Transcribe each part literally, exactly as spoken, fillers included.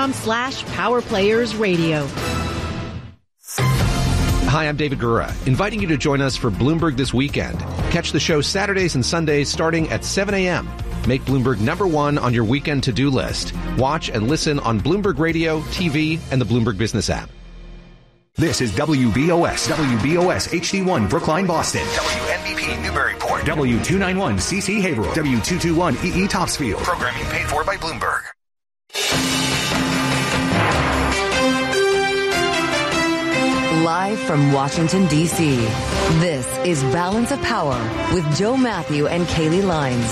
com slash Power Players Radio. Hi, I'm David Gura, inviting you to join us for Bloomberg This Weekend. Catch the show Saturdays and Sundays starting at seven a.m. Make Bloomberg number one on your weekend to-do list. Watch and listen on Bloomberg Radio, T V, and the Bloomberg Business app. This is W B O S, W B O S H D one Brookline, Boston. W N B P Newburyport. W two ninety-one C C Haverhill. W two twenty-one E E Topsfield. Programming paid for by Bloomberg. Live from Washington, D C, this is Balance of Power with Joe Matthew and Kaylee Lines.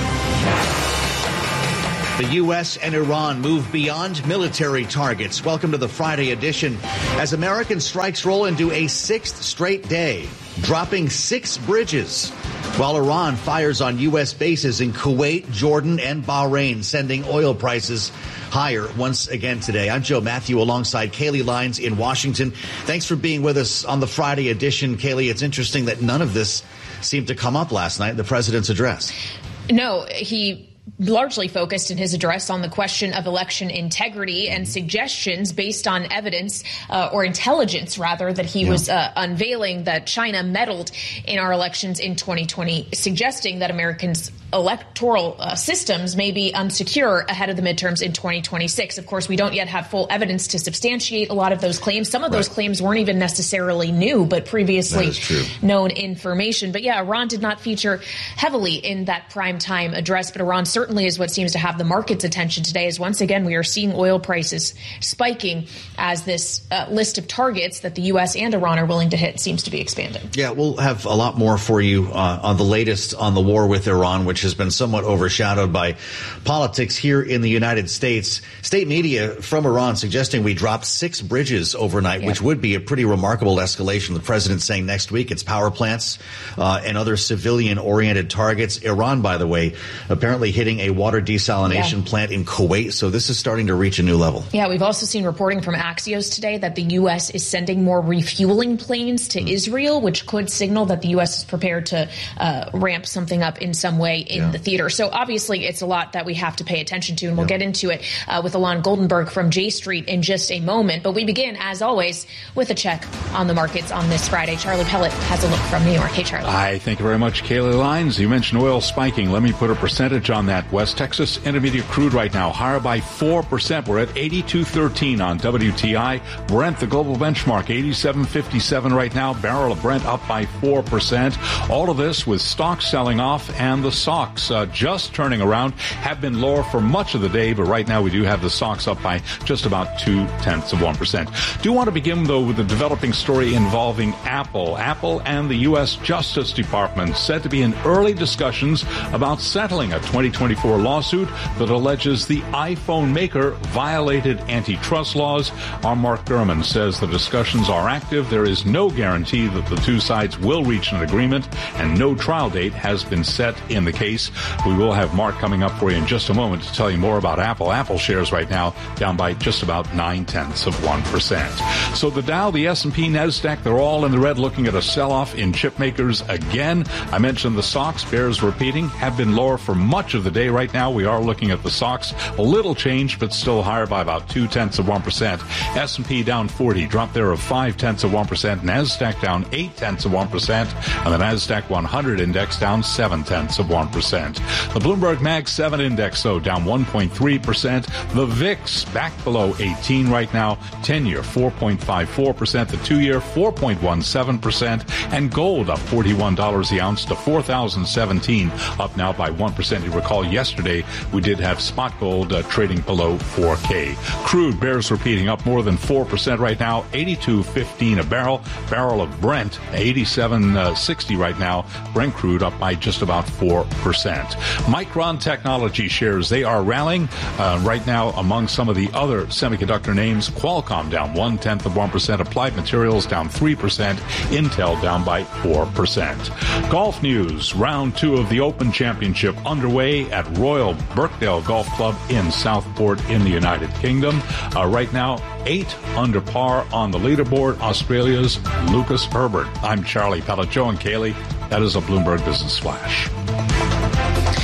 The U S and Iran move beyond military targets. Welcome to the Friday edition. As American strikes roll into a sixth straight day, dropping six bridges, while Iran fires on U S bases in Kuwait, Jordan, and Bahrain, sending oil prices higher once again today. I'm Joe Matthew alongside Kaylee Lines in Washington. Thanks for being with us on the Friday edition. Kaylee, it's interesting that none of this seemed to come up last night in the president's address. No, he largely focused in his address on the question of election integrity and suggestions based on evidence uh, or intelligence, rather, that he yeah. was uh, unveiling that China meddled in our elections in twenty twenty, suggesting that Americans' electoral uh, systems may be unsecure ahead of the midterms in twenty twenty-six. Of course, we don't yet have full evidence to substantiate a lot of those claims. Some of right. those claims weren't even necessarily new, but previously known information. But yeah, Iran did not feature heavily in that primetime address, but Iran certainly is what seems to have the market's attention today, as once again we are seeing oil prices spiking as this uh, list of targets that the U S and Iran are willing to hit seems to be expanding. Yeah, we'll have a lot more for you uh, on the latest on the war with Iran, which has been somewhat overshadowed by politics here in the United States. State media from Iran suggesting we dropped six bridges overnight, yeah. which would be a pretty remarkable escalation. The president saying next week it's power plants uh, and other civilian-oriented targets. Iran, by the way, apparently hitting a water desalination yeah. plant in Kuwait. So this is starting to reach a new level. Yeah, we've also seen reporting from Axios today that the U S is sending more refueling planes to mm. Israel, which could signal that the U S is prepared to uh, ramp something up in some way in yeah. the theater. So obviously it's a lot that we have to pay attention to, and we'll yeah. get into it uh, with Alon Goldenberg from J Street in just a moment. But we begin, as always, with a check on the markets on this Friday. Charlie Pellet has a look from New York. Hey, Charlie. Hi, thank you very much, Kaylee Lines. You mentioned oil spiking. Let me put a percentage on that. West Texas Intermediate crude right now higher by four percent. We're at eighty-two thirteen on W T I. Brent, the global benchmark, eighty-seven fifty-seven right now. Barrel of Brent up by four percent. All of this with stocks selling off, and the S O X uh, just turning around, have been lower for much of the day, but right now we do have the S O X up by just about two-tenths of one percent. Do want to begin, though, with a developing story involving Apple. Apple and the U S Justice Department said to be in early discussions about settling a twenty twenty-four lawsuit that alleges the iPhone maker violated antitrust laws. Our Mark Gurman says the discussions are active. There is no guarantee that the two sides will reach an agreement, and no trial date has been set in the case. We will have Mark coming up for you in just a moment to tell you more about Apple. Apple shares right now down by just about nine-tenths of one percent. So the Dow, the S and P, NASDAQ, they're all in the red, looking at a sell-off in chip makers again. I mentioned the S O X, bears repeating, have been lower for much of the day. Right now we are looking at the S O X, a little change, but still higher by about two-tenths of one percent. S and P down forty, drop there of five-tenths of one percent. NASDAQ down eight-tenths of one percent, and the NASDAQ one hundred index down seven-tenths of one percent. The Bloomberg Mag seven index, though, down one point three percent. The V I X back below eighteen right now. ten-year, four point five four percent. The two-year, four point one seven percent. And gold up forty-one dollars the ounce to four thousand seventeen, up now by one percent. You recall yesterday we did have spot gold uh, trading below four K. Crude bears repeating, up more than four percent right now, eighty-two fifteen a barrel. Barrel of Brent, eighty-seven sixty right now. Brent crude up by just about four percent. Micron Technology shares, they are rallying uh, right now among some of the other semiconductor names. Qualcomm down one-tenth of one percent. Applied Materials down three percent. Intel down by four percent. Golf news, round two of the Open Championship underway at Royal Birkdale Golf Club in Southport in the United Kingdom. Uh, right now, eight under par on the leaderboard, Australia's Lucas Herbert. I'm Charlie Pellet. Joe and Kaylee, that is a Bloomberg Business Flash.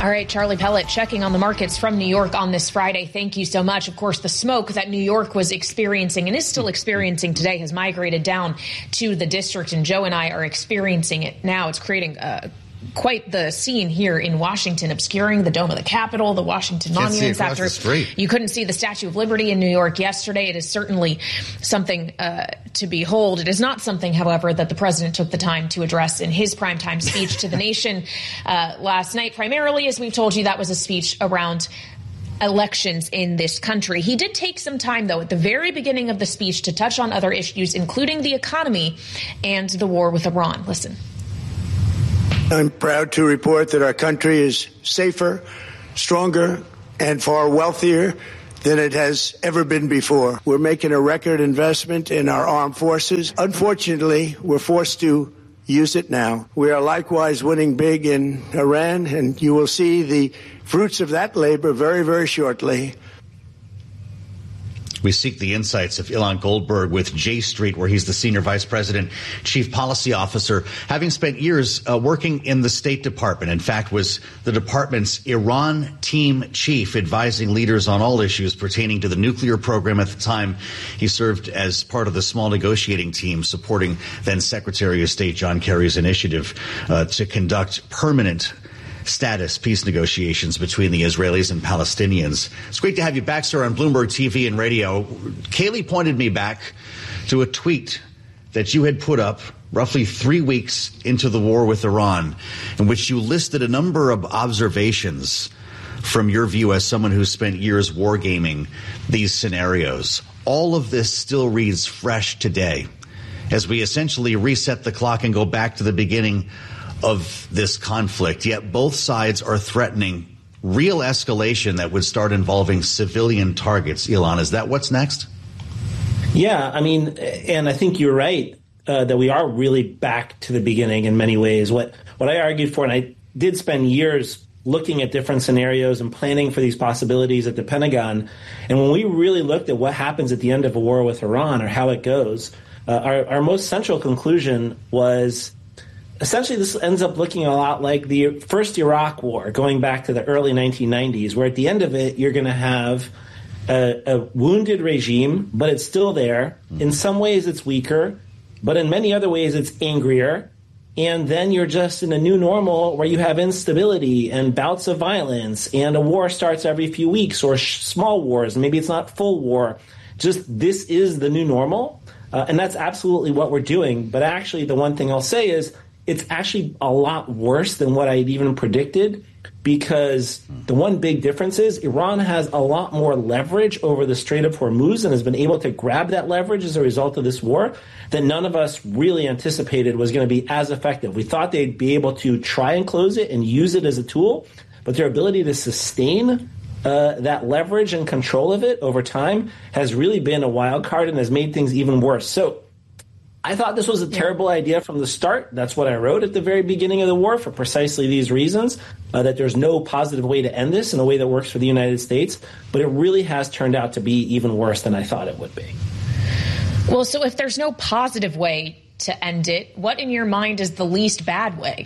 All right, Charlie Pellet checking on the markets from New York on this Friday. Thank you so much. Of course, the smoke that New York was experiencing and is still experiencing today has migrated down to the district, and Joe and I are experiencing it now. It's creating a quite the scene here in Washington, obscuring the dome of the Capitol, the Washington Can't monuments. see across After the street. You couldn't see the Statue of Liberty in New York yesterday. It is certainly something uh, to behold. It is not something, however, that the president took the time to address in his primetime speech to the nation uh, last night. Primarily, as we've told you, that was a speech around elections in this country. He did take some time, though, at the very beginning of the speech to touch on other issues, including the economy and the war with Iran. Listen. I'm proud to report that our country is safer, stronger, and far wealthier than it has ever been before. We're making a record investment in our armed forces. Unfortunately, we're forced to use it now. We are likewise winning big in Iran, and you will see the fruits of that labor very, very shortly. We seek the insights of Ilan Goldberg with J Street, where he's the Senior Vice President, Chief Policy Officer, having spent years uh, working in the State Department. In fact, was the department's Iran team chief, advising leaders on all issues pertaining to the nuclear program at the time. He served as part of the small negotiating team supporting then Secretary of State John Kerry's initiative uh, to conduct permanent status peace negotiations between the Israelis and Palestinians. It's great to have you back, sir, on Bloomberg T V and radio. Kayleigh pointed me back to a tweet that you had put up roughly three weeks into the war with Iran, in which you listed a number of observations from your view as someone who spent years wargaming these scenarios. All of this still reads fresh today as we essentially reset the clock and go back to the beginning of this conflict, yet both sides are threatening real escalation that would start involving civilian targets. Ilan, is that what's next? Yeah, I mean, and I think you're right uh, that we are really back to the beginning in many ways. What what I argued for, and I did spend years looking at different scenarios and planning for these possibilities at the Pentagon, and when we really looked at what happens at the end of a war with Iran or how it goes, uh, our, our most central conclusion was essentially, this ends up looking a lot like the first Iraq war, going back to the early nineteen nineties, where at the end of it, you're going to have a, a wounded regime, but it's still there. In some ways, it's weaker, but in many other ways, it's angrier. And then you're just in a new normal where you have instability and bouts of violence, and a war starts every few weeks, or sh- small wars. Maybe it's not full war. Just this is the new normal. Uh, and that's absolutely what we're doing. But actually, the one thing I'll say is, it's actually a lot worse than what I'd even predicted, because the one big difference is Iran has a lot more leverage over the Strait of Hormuz and has been able to grab that leverage as a result of this war that none of us really anticipated was going to be as effective. We thought they'd be able to try and close it and use it as a tool, but their ability to sustain uh, that leverage and control of it over time has really been a wild card and has made things even worse. So I thought this was a terrible idea from the start. That's what I wrote at the very beginning of the war for precisely these reasons, uh, that there's no positive way to end this in a way that works for the United States. But it really has turned out to be even worse than I thought it would be. Well, so if there's no positive way to end it, what in your mind is the least bad way?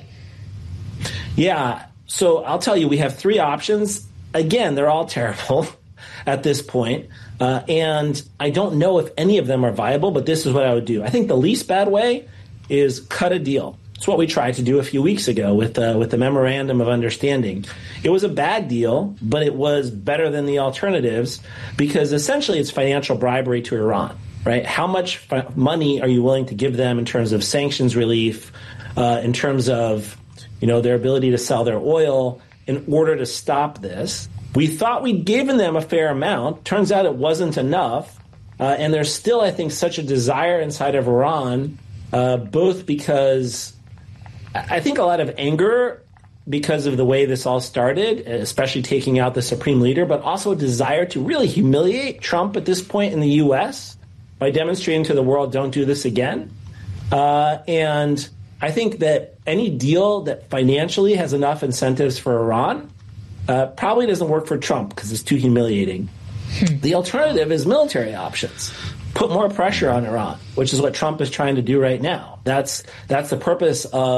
Yeah, so I'll tell you, we have three options. Again, they're all terrible at this point. Uh, and I don't know if any of them are viable, but this is what I would do. I think the least bad way is cut a deal. It's what we tried to do a few weeks ago with uh, with the Memorandum of Understanding. It was a bad deal, but it was better than the alternatives because essentially it's financial bribery to Iran, right? How much fi- money are you willing to give them in terms of sanctions relief, uh, in terms of, you know, their ability to sell their oil in order to stop this? We thought we'd given them a fair amount. Turns out it wasn't enough. Uh, and there's still, I think, such a desire inside of Iran, uh, both because I think a lot of anger because of the way this all started, especially taking out the supreme leader, but also a desire to really humiliate Trump at this point in the U S by demonstrating to the world, don't do this again. Uh, and I think that any deal that financially has enough incentives for Iran Uh, probably doesn't work for Trump because it's too humiliating. Hmm. The alternative is military options. Put more pressure on Iran, which is what Trump is trying to do right now. That's that's the purpose of,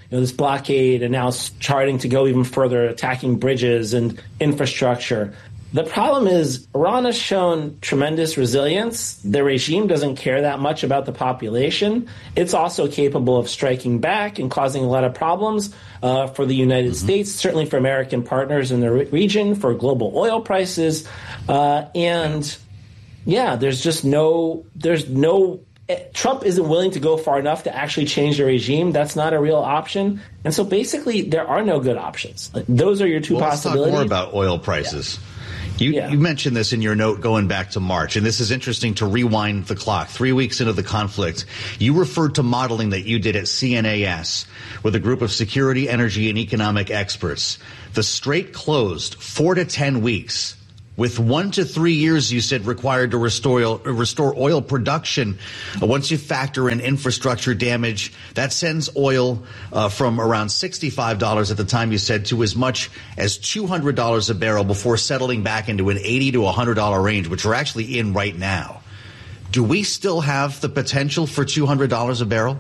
you know, this blockade and now starting to go even further, attacking bridges and infrastructure. The problem is Iran has shown tremendous resilience. The regime doesn't care that much about the population. It's also capable of striking back and causing a lot of problems uh, for the United mm-hmm. States, certainly for American partners in the re- region, for global oil prices. Uh, and, yeah, there's just no – there's no – Trump isn't willing to go far enough to actually change the regime. That's not a real option. And so basically there are no good options. Those are your two well, possibilities. Let's talk more about oil prices. Yeah. You, yeah. you mentioned this in your note going back to March, and this is interesting to rewind the clock. Three weeks into the conflict, you referred to modeling that you did at C N A S with a group of security, energy, and economic experts. The Strait closed four to ten weeks. With one to three years, you said, required to restore, restore oil production. Uh, once you factor in infrastructure damage, that sends oil uh, from around sixty-five dollars at the time, you said, to as much as two hundred dollars a barrel before settling back into an eighty to one hundred dollars range, which we're actually in right now. Do we still have the potential for two hundred dollars a barrel?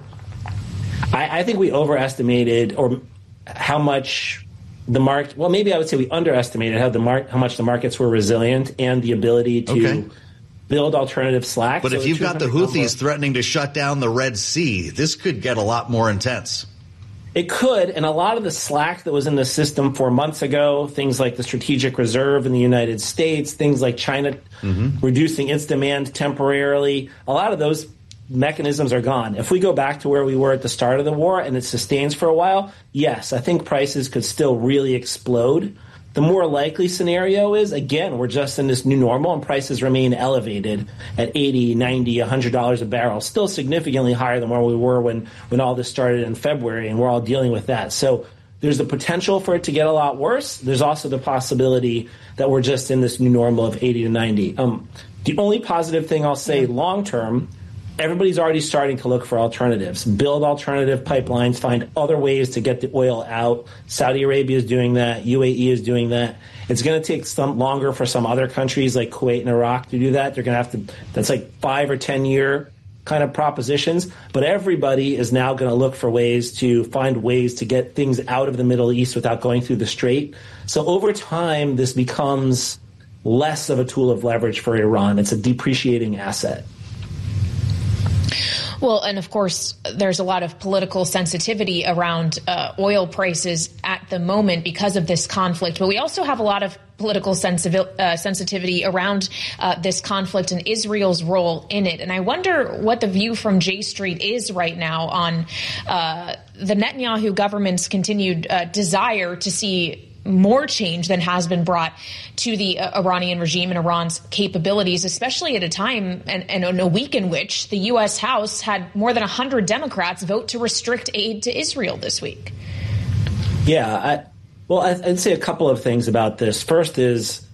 I, I think we overestimated or how much the market, well, maybe I would say we underestimated how the mar- how much the markets were resilient and the ability to okay. build alternative slack. But so if you've got the Houthis number, threatening to shut down the Red Sea, this could get a lot more intense. It could, and a lot of the slack that was in the system four months ago, things like the strategic reserve in the United States, things like China mm-hmm. reducing its demand temporarily, a lot of those mechanisms are gone. If we go back to where we were at the start of the war and it sustains for a while, yes, I think prices could still really explode. The more likely scenario is, again, we're just in this new normal and prices remain elevated at eighty, ninety, one hundred dollars a barrel, still significantly higher than where we were when, when all this started in February, and we're all dealing with that. So there's the potential for it to get a lot worse. There's also the possibility that we're just in this new normal of eighty to ninety. Um, the only positive thing I'll say long term, everybody's already starting to look for alternatives, build alternative pipelines, find other ways to get the oil out. Saudi Arabia is doing that. U A E is doing that. It's going to take some longer for some other countries like Kuwait and Iraq to do that. They're going to have to, that's like five or ten year kind of propositions. But everybody is now going to look for ways to find ways to get things out of the Middle East without going through the Strait. So over time, this becomes less of a tool of leverage for Iran. It's a depreciating asset. Well, and of course, there's a lot of political sensitivity around uh, oil prices at the moment because of this conflict. But we also have a lot of political sensiv- uh, sensitivity around uh, this conflict and Israel's role in it. And I wonder what the view from J Street is right now on uh, the Netanyahu government's continued uh, desire to see more change than has been brought to the uh, Iranian regime and Iran's capabilities, especially at a time and, and in a week in which the U S House had more than one hundred Democrats vote to restrict aid to Israel this week. Yeah, I, well, I'd say a couple of things about this. First is,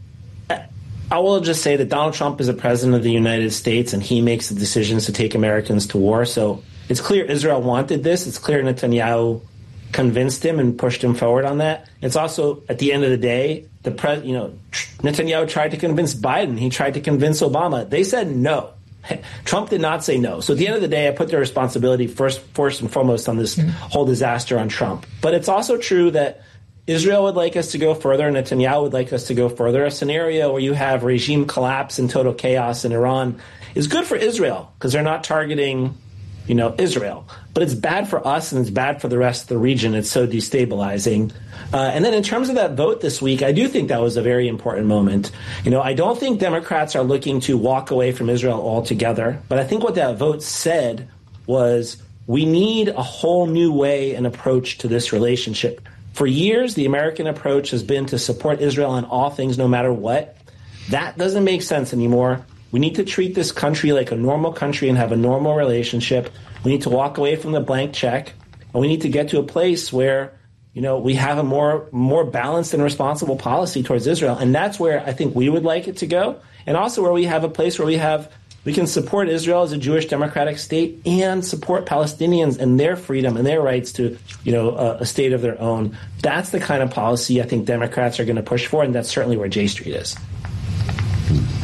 I will just say that Donald Trump is the president of the United States and he makes the decisions to take Americans to war. So it's clear Israel wanted this. It's clear Netanyahu convinced him and pushed him forward on that. It's also, at the end of the day, the pres, you know, Netanyahu tried to convince Biden. He tried to convince Obama. They said no. Trump did not say no. So at the end of the day, I put the responsibility first, first and foremost on this mm-hmm. whole disaster on Trump. But it's also true that Israel would like us to go further, and Netanyahu would like us to go further. A scenario where you have regime collapse and total chaos in Iran is good for Israel because they're not targeting, you know, Israel. But it's bad for us and it's bad for the rest of the region. It's so destabilizing. Uh, and then in terms of that vote this week, I do think that was a very important moment. You know, I don't think Democrats are looking to walk away from Israel altogether. But I think what that vote said was we need a whole new way and approach to this relationship. For years, the American approach has been to support Israel on all things, no matter what. That doesn't make sense anymore. We need to treat this country like a normal country and have a normal relationship. We need to walk away from the blank check, and we need to get to a place where, you know, we have a more more balanced and responsible policy towards Israel. And that's where I think we would like it to go. And also where we have a place where we have we can support Israel as a Jewish democratic state and support Palestinians and their freedom and their rights to, you know, a, a state of their own. That's the kind of policy I think Democrats are going to push for, and that's certainly where J Street is.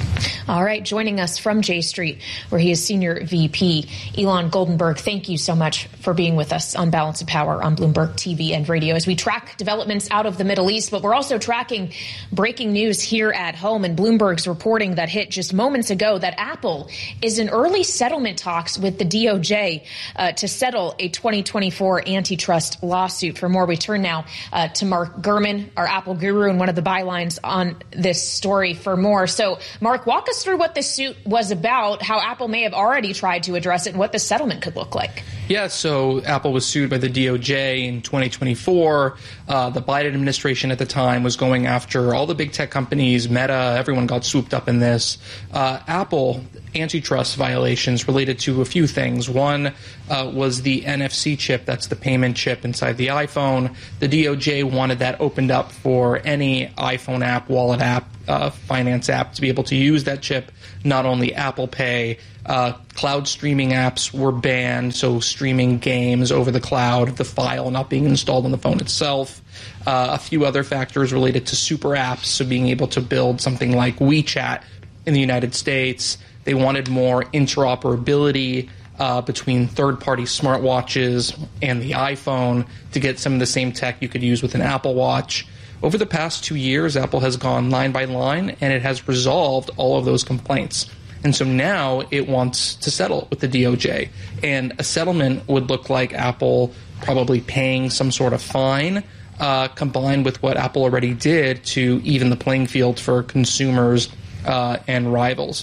All right, joining us from J Street, where he is Senior V P, Elon Goldenberg, thank you so much for being with us on Balance of Power on Bloomberg T V and radio as we track developments out of the Middle East, but we're also tracking breaking news here at home, and Bloomberg's reporting that hit just moments ago that Apple is in early settlement talks with the D O J uh, to settle a twenty twenty-four antitrust lawsuit. For more, we turn now uh, to Mark Gurman, our Apple guru, and one of the bylines on this story for more. So, Mark, walk us through what this suit was about, how Apple may have already tried to address it, and what the settlement could look like. Yeah, so Apple was sued by the D O J in twenty twenty-four. Uh, the Biden administration at the time was going after all the big tech companies, Meta, everyone got swooped up in this. Uh, Apple antitrust violations related to a few things. One uh, was the N F C chip, that's the payment chip inside the iPhone. The D O J wanted that opened up for any iPhone app, wallet app, uh, finance app to be able to use that chip, not only Apple Pay. Uh, cloud streaming apps were banned, so streaming games over the cloud, the file not being installed on the phone itself. Uh, a few other factors related to super apps, so being able to build something like WeChat in the United States. They wanted more interoperability uh, between third-party smartwatches and the iPhone to get some of the same tech you could use with an Apple Watch. Over the past two years, Apple has gone line by line, and it has resolved all of those complaints. And so now it wants to settle with the D O J. And a settlement would look like Apple probably paying some sort of fine, uh, combined with what Apple already did to even the playing field for consumers uh, and rivals.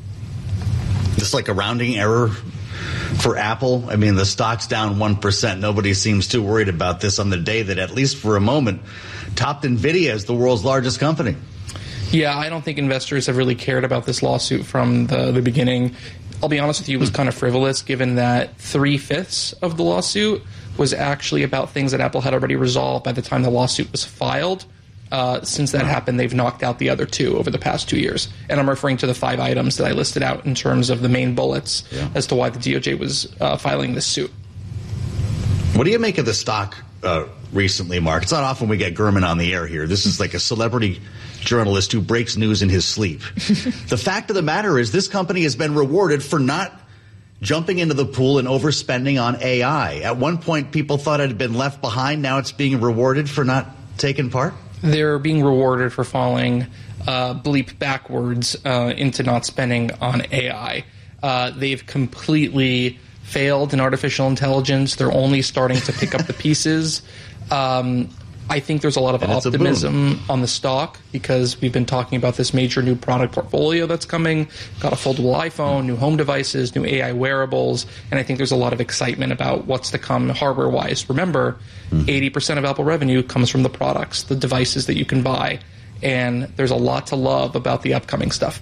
Just like a rounding error for Apple. I mean, the stock's down one percent. Nobody seems too worried about this on the day that, at least for a moment, topped NVIDIA as the world's largest company. Yeah, I don't think investors have really cared about this lawsuit from the, the beginning. I'll be honest with you, it was kind of frivolous, given that three-fifths of the lawsuit was actually about things that Apple had already resolved by the time the lawsuit was filed. Uh, since that happened, they've knocked out the other two over the past two years. And I'm referring to the five items that I listed out in terms of the main bullets yeah. as to why the D O J was uh, filing this suit. What do you make of the stock uh, recently, Mark? It's not often we get Gurman on the air here. This is like a celebrity journalist who breaks news in his sleep. The fact of the matter is this company has been rewarded for not jumping into the pool and overspending on A I. At one point, people thought it had been left behind. Now it's being rewarded for not taking part? They're being rewarded for falling uh, bleep backwards uh, into not spending on A I. Uh, they've completely failed in artificial intelligence. They're only starting to pick up the pieces. Um, I think there's a lot of and optimism on the stock because we've been talking about this major new product portfolio that's coming. Got a foldable iPhone, new home devices, new A I wearables, and I think there's a lot of excitement about what's to come hardware-wise. Remember, mm-hmm. eighty percent of Apple revenue comes from the products, the devices that you can buy, and there's a lot to love about the upcoming stuff.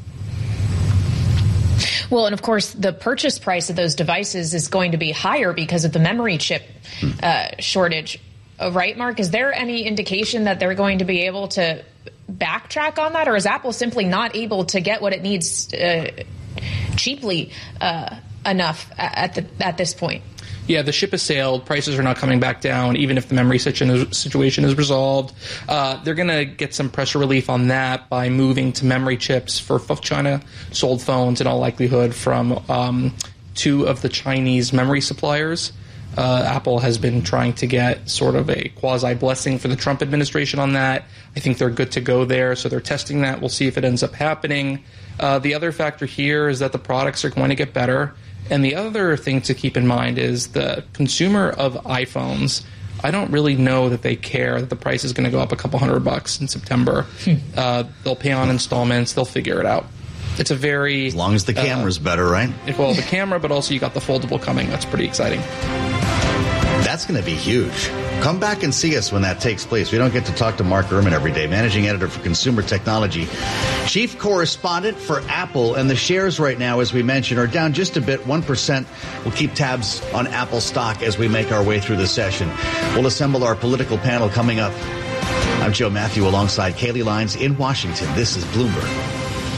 Well, and of course, the purchase price of those devices is going to be higher because of the memory chip uh, shortage. Right, Mark? Is there any indication that they're going to be able to backtrack on that, or is Apple simply not able to get what it needs uh, cheaply uh, enough at the at this point? Yeah, the ship has sailed. Prices are not coming back down, even if the memory situation is resolved. Uh, they're going to get some pressure relief on that by moving to memory chips for China-sold phones, in all likelihood, from um, two of the Chinese memory suppliers. Uh, Apple has been trying to get sort of a quasi-blessing for the Trump administration on that. I think they're good to go there, so they're testing that. We'll see if it ends up happening. Uh, the other factor here is that the products are going to get better. And the other thing to keep in mind is the consumer of iPhones, I don't really know that they care that the price is going to go up a couple hundred bucks in September. Hmm. Uh, they'll pay on installments. They'll figure it out. It's a very... As long as the camera's uh, better, right? Well, the camera, but also you got the foldable coming. That's pretty exciting. That's going to be huge. Come back and see us when that takes place. We don't get to talk to Mark Gurman every day, managing editor for consumer technology, chief correspondent for Apple. And the shares right now, as we mentioned, are down just a bit, one percent. We'll keep tabs on Apple stock as we make our way through the session. We'll assemble our political panel coming up. I'm Joe Matthew alongside Kaylee Lines in Washington. This is Bloomberg.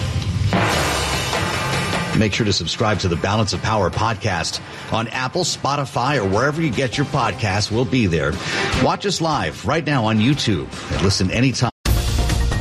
Make sure to subscribe to the Balance of Power podcast on Apple, Spotify, or wherever you get your podcasts. We'll be there. Watch us live right now on YouTube and listen anytime.